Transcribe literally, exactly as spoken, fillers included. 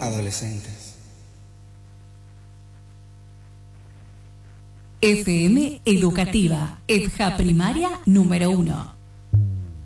adolescentes. F M Educativa, EDJA Primaria número uno.